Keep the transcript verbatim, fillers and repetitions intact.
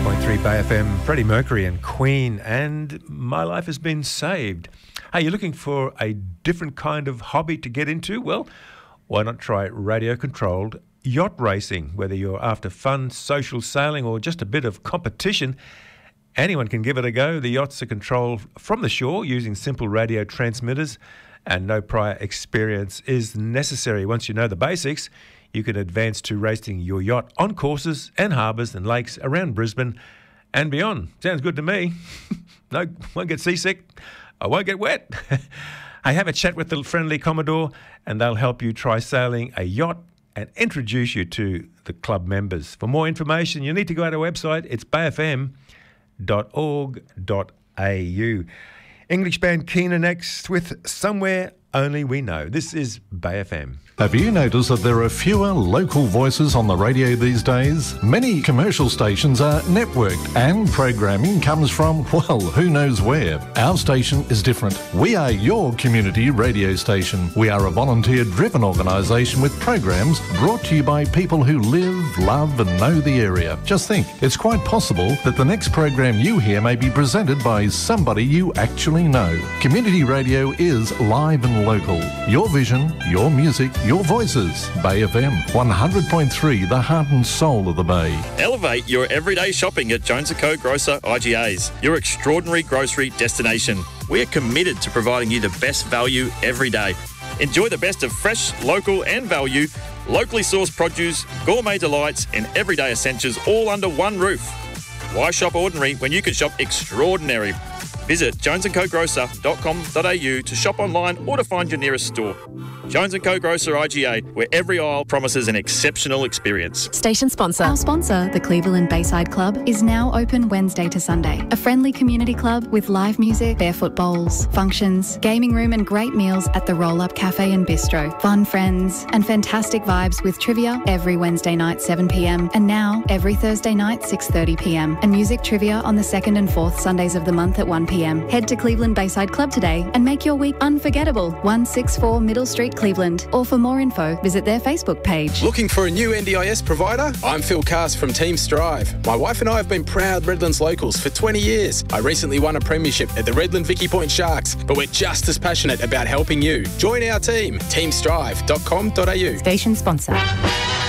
point three Bay F M, Freddie Mercury and Queen, and My Life Has Been Saved. Hey, you're looking for a different kind of hobby to get into? Well, why not try radio-controlled yacht racing? Whether you're after fun, social sailing, or just a bit of competition, anyone can give it a go. The yachts are controlled from the shore using simple radio transmitters, and no prior experience is necessary. Once you know the basics, you can advance to racing your yacht on courses and harbours and lakes around Brisbane and beyond. Sounds good to me. No, won't get seasick. I won't get wet. I have a chat with the friendly Commodore, and they'll help you try sailing a yacht and introduce you to the club members. For more information, you need to go to our website. It's bay f m dot org dot a u. English band Keener next with Somewhere Only We Know. This is Bay F M. Have you noticed that there are fewer local voices on the radio these days? Many commercial stations are networked and programming comes from, well, who knows where. Our station is different. We are your community radio station. We are a volunteer-driven organisation with programs brought to you by people who live, love and know the area. Just think, it's quite possible that the next program you hear may be presented by somebody you actually know. Community radio is live and local. Your vision, your music, your voices. Bay F M, one hundred point three, the heart and soul of the Bay. Elevate your everyday shopping at Jones and Co Grocer I G As, your extraordinary grocery destination. We are committed to providing you the best value every day. Enjoy the best of fresh, local and value, locally sourced produce, gourmet delights and everyday essentials all under one roof. Why shop ordinary when you can shop extraordinary? Visit jones and co grocer dot com dot a u to shop online or to find your nearest store. Jones and Co Grocer I G A, where every aisle promises an exceptional experience. Station sponsor. Our sponsor, the Cleveland Bayside Club, is now open Wednesday to Sunday. A friendly community club with live music, barefoot bowls, functions, gaming room and great meals at the Roll Up Cafe and Bistro. Fun friends and fantastic vibes with trivia every Wednesday night seven p m and now every Thursday night six thirty p m and music trivia on the second and fourth Sundays of the month at one p m. Head to Cleveland Bayside Club today and make your week unforgettable. one sixty-four Middle Street, Cleveland. Or for more info, visit their Facebook page. Looking for a new N D I S provider? I'm Phil Cast from Team Strive. My wife and I have been proud Redlands locals for twenty years. I recently won a premiership at the Redland Vicky Point Sharks, but we're just as passionate about helping you. Join our team, team strive dot com dot a u. Station sponsor.